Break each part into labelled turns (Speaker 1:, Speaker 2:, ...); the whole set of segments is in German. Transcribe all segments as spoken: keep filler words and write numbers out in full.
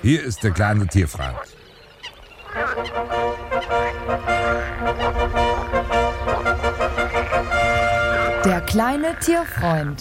Speaker 1: Hier ist der kleine Tierfreund.
Speaker 2: Der kleine Tierfreund.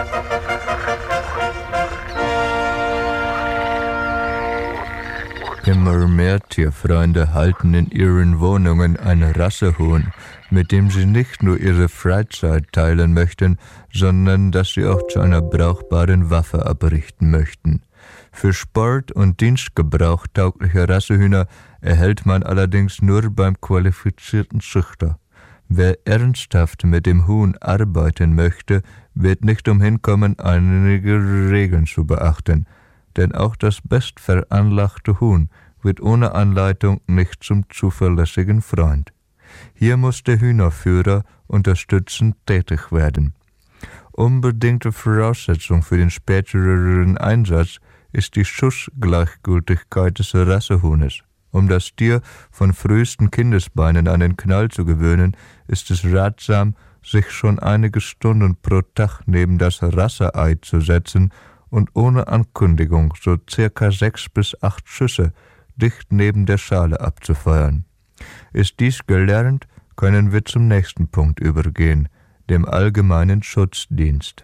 Speaker 3: Immer mehr Tierfreunde halten in ihren Wohnungen ein Rassehuhn, mit dem sie nicht nur ihre Freizeit teilen möchten, sondern das sie auch zu einer brauchbaren Waffe abrichten möchten. Für Sport- und Dienstgebrauch taugliche Rassehühner erhält man allerdings nur beim qualifizierten Züchter. Wer ernsthaft mit dem Huhn arbeiten möchte, wird nicht umhin kommen, einige Regeln zu beachten. Denn auch das bestveranlagte Huhn wird ohne Anleitung nicht zum zuverlässigen Freund. Hier muss der Hühnerführer unterstützend tätig werden. Unbedingte Voraussetzung für den späteren Einsatz ist die Schussgleichgültigkeit des Rassehuhnes. Um das Tier von frühesten Kindesbeinen an den Knall zu gewöhnen, ist es ratsam, sich schon einige Stunden pro Tag neben das Rasseei zu setzen und ohne Ankündigung so circa sechs bis acht Schüsse dicht neben der Schale abzufeuern. Ist dies gelernt, können wir zum nächsten Punkt übergehen, dem allgemeinen Schutzdienst.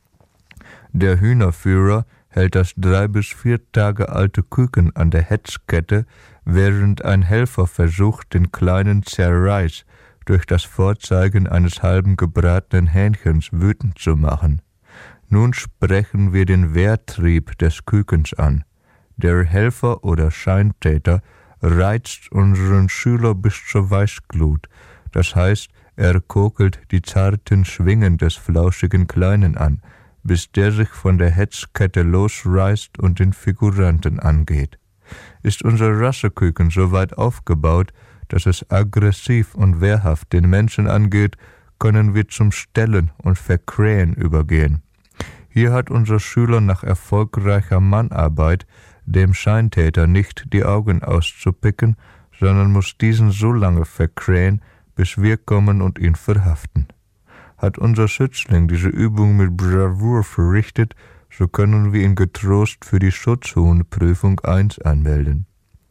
Speaker 3: Der Hühnerführer hält das drei bis vier Tage alte Küken an der Hetzkette, während ein Helfer versucht, den kleinen Zerreiß durch das Vorzeigen eines halben gebratenen Hähnchens wütend zu machen. Nun sprechen wir den Wehrtrieb des Kükens an. Der Helfer oder Scheintäter reizt unseren Schüler bis zur Weißglut, das heißt, er kokelt die zarten Schwingen des flauschigen Kleinen an, bis der sich von der Hetzkette losreißt und den Figuranten angeht. Ist unser Rasseküken so weit aufgebaut, dass es aggressiv und wehrhaft den Menschen angeht, können wir zum Stellen und Verkrähen übergehen. Hier hat unser Schüler nach erfolgreicher Mannarbeit dem Scheintäter nicht die Augen auszupicken, sondern muss diesen so lange verkrähen, bis wir kommen und ihn verhaften. Hat unser Schützling diese Übung mit Bravour verrichtet, so können wir ihn getrost für die Schutzhuhnprüfung eins anmelden.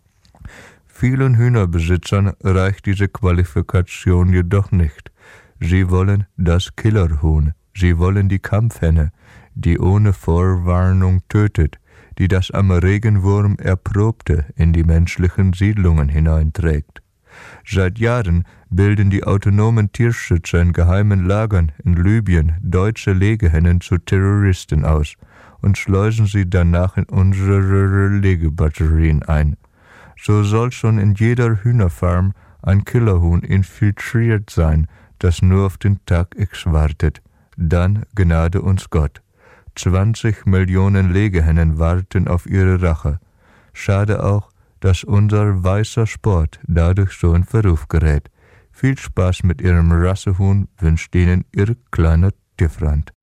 Speaker 3: Vielen Hühnerbesitzern reicht diese Qualifikation jedoch nicht. Sie wollen das Killerhuhn, sie wollen die Kampfhenne, die ohne Vorwarnung tötet, die das am Regenwurm Erprobte in die menschlichen Siedlungen hineinträgt. Seit Jahren bilden die autonomen Tierschützer in geheimen Lagern in Libyen deutsche Legehennen zu Terroristen aus und schleusen sie danach in unsere Legebatterien ein. So soll schon in jeder Hühnerfarm ein Killerhuhn infiltriert sein, das nur auf den Tag X wartet. Dann gnade uns Gott. zwanzig Millionen Legehennen warten auf ihre Rache. Schade auch, dass unser weißer Sport dadurch so in Verruf gerät. Viel Spaß mit Ihrem Rassehuhn wünscht Ihnen Ihr kleiner Tierfreund.